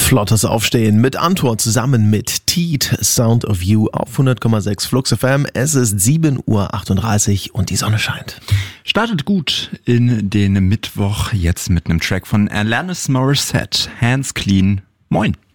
Flottes Aufstehen mit Antor zusammen mit Teed, Sound of You auf 100,6 Flux FM. Es ist 7:38 Uhr und die Sonne scheint. Startet gut in den Mittwoch, jetzt mit einem Track von Alanis Morissette, Hands Clean. Moin.